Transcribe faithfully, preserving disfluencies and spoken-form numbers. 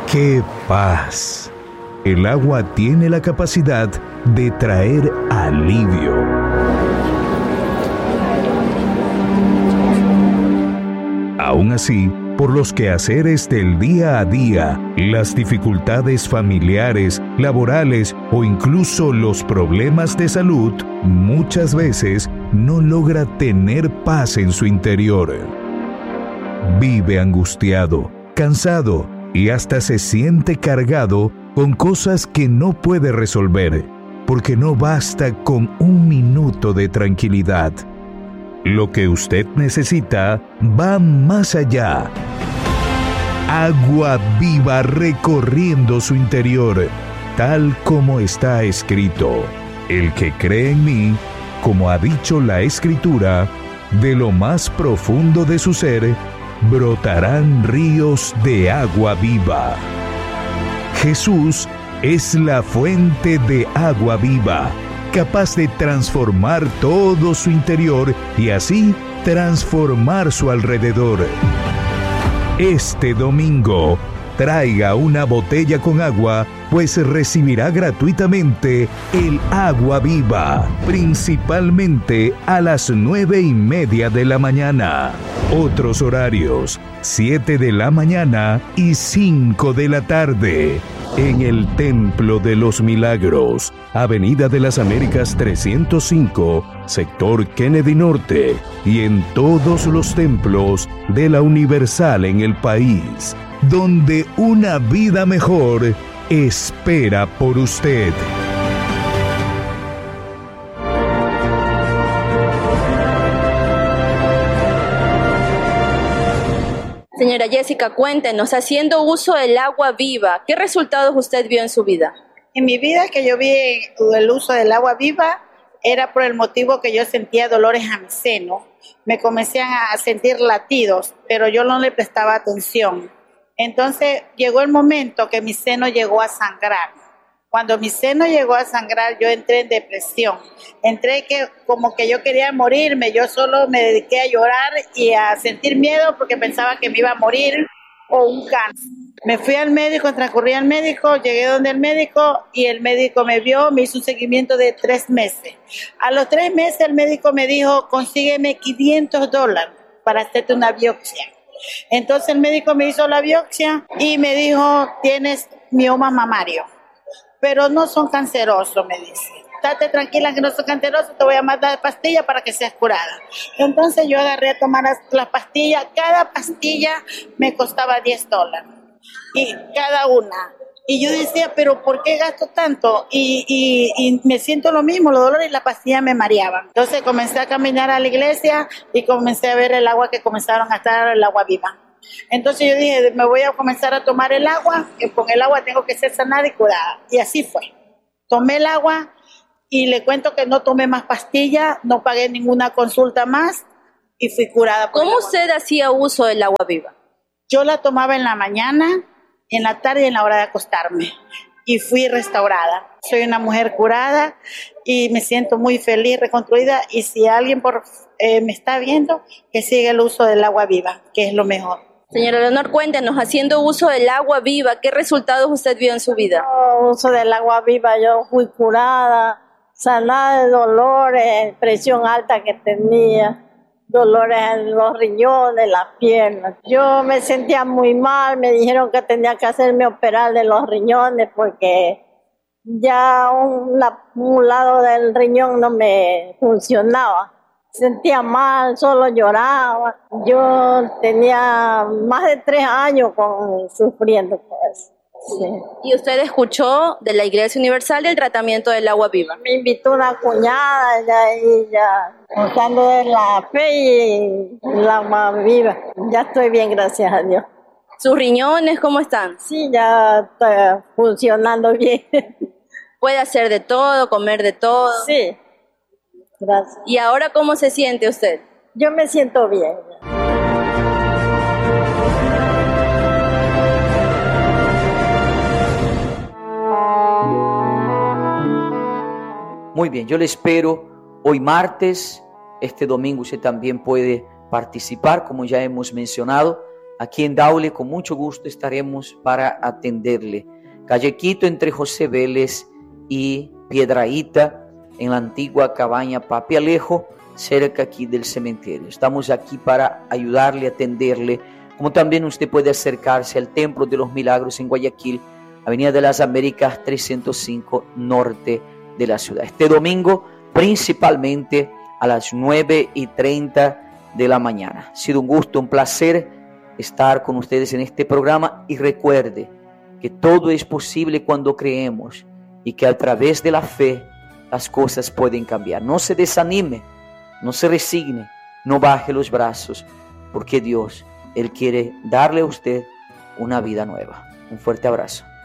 ¡Qué paz! El agua tiene la capacidad de traer alivio. Aún así, por los quehaceres del día a día, las dificultades familiares, laborales o incluso los problemas de salud, muchas veces no logra tener paz en su interior. Vive angustiado, cansado y hasta se siente cargado con cosas que no puede resolver, porque no basta con un minuto de tranquilidad. Lo que usted necesita va más allá. Agua viva recorriendo su interior, tal como está escrito. El que cree en mí, como ha dicho la Escritura, de lo más profundo de su ser, brotarán ríos de agua viva. Jesús es la fuente de agua viva, capaz de transformar todo su interior y así transformar su alrededor. Este domingo, traiga una botella con agua, pues recibirá gratuitamente el agua viva, principalmente a las nueve y media de la mañana. Otros horarios, siete de la mañana y cinco de la tarde. En el Templo de los Milagros, Avenida de las Américas trescientos cinco, sector Kennedy Norte, y en todos los templos de la Universal en el país, donde una vida mejor espera por usted. Señora Jessica, cuéntenos, haciendo uso del agua viva, ¿qué resultados usted vio en su vida? En mi vida que yo vi el uso del agua viva era por el motivo que yo sentía dolores a mi seno. Me comencé a sentir latidos, pero yo no le prestaba atención. Entonces llegó el momento que mi seno llegó a sangrar. Cuando mi seno llegó a sangrar, yo entré en depresión. Entré que como que yo quería morirme. Yo solo me dediqué a llorar y a sentir miedo porque pensaba que me iba a morir o un cáncer. Me fui al médico, transcurrí al médico, llegué donde el médico y el médico me vio, me hizo un seguimiento de tres meses. A los tres meses el médico me dijo, consígueme quinientos dólares para hacerte una biopsia. Entonces el médico me hizo la biopsia y me dijo, tienes mioma mamario, pero no son cancerosos, me dice. Estate tranquila que no son cancerosos, te voy a mandar pastillas para que seas curada. Entonces yo agarré a tomar las, las pastillas, cada pastilla me costaba diez dólares, y cada una. Y yo decía, pero ¿por qué gasto tanto? Y, y, y me siento lo mismo, los dolores y las pastillas me mareaban. Entonces comencé a caminar a la iglesia y comencé a ver el agua que comenzaron a estar, el agua viva. Entonces yo dije, me voy a comenzar a tomar el agua, que con el agua tengo que ser sanada y curada. Y así fue. Tomé el agua y le cuento que no tomé más pastillas, no pagué ninguna consulta más y fui curada. ¿Cómo usted hacía uso del agua viva? Yo la tomaba en la mañana, en la tarde y en la hora de acostarme. Y fui restaurada. Soy una mujer curada y me siento muy feliz, reconstruida. Y si alguien por, eh, me está viendo, que siga el uso del agua viva, que es lo mejor. Señora Leonor, cuéntenos, haciendo uso del agua viva, ¿qué resultados usted vio en su vida? Yo uso del agua viva, yo fui curada, sanada de dolores, presión alta que tenía, dolores en los riñones, las piernas. Yo me sentía muy mal, me dijeron que tenía que hacerme operar de los riñones porque ya un, la, un lado del riñón no me funcionaba. Sentía mal, solo lloraba. Yo tenía más de tres años con, sufriendo por eso. Sí. ¿Y usted escuchó de la Iglesia Universal del tratamiento del agua viva? Me invitó una cuñada, ella, ella, contando de la fe y el agua viva. Ya estoy bien, gracias a Dios. ¿Sus riñones cómo están? Sí, ya está funcionando bien. ¿Puede hacer de todo, comer de todo? Sí. Gracias. ¿Y ahora cómo se siente usted? Yo me siento bien. Muy bien, yo le espero hoy martes. Este domingo usted también puede participar, como ya hemos mencionado, aquí en Daule, con mucho gusto estaremos para atenderle. Calle Quito, entre José Vélez y Piedrahíta, en la antigua cabaña Papi Alejo, cerca aquí del cementerio. Estamos aquí para ayudarle, atenderle, como también usted puede acercarse al Templo de los Milagros en Guayaquil, Avenida de las Américas trescientos cinco, norte de la ciudad. Este domingo, principalmente a las nueve y treinta de la mañana. Ha sido un gusto, un placer estar con ustedes en este programa, y recuerde que todo es posible cuando creemos y que a través de la fe las cosas pueden cambiar. No se desanime, no se resigne, no baje los brazos, porque Dios, Él quiere darle a usted una vida nueva. Un fuerte abrazo.